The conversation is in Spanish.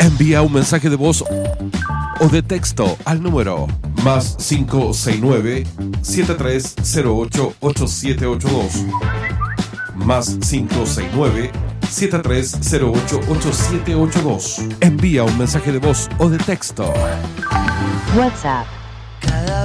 Envía un mensaje de voz o de texto al número más 569-7308-8782. Más 569-7308-8782. Envía un mensaje de voz o de texto. WhatsApp